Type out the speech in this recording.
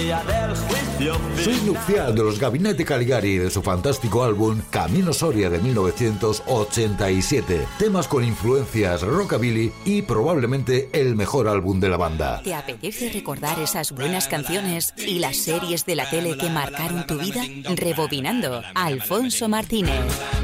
Suite nupcial de los Gabinete Caligari de su fantástico álbum Camino Soria de 1987. Temas con influencias rockabilly y probablemente el mejor álbum de la banda. ¿Te apetece recordar esas buenas canciones y las series de la tele que marcaron tu vida? Rebobinando, Alfonso Martínez.